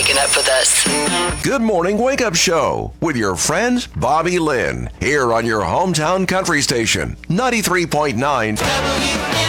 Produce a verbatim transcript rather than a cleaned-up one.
waking up for this. Good Morning Wake Up Show with your friend Bobby Lynn here on your hometown country station, ninety-three point nine.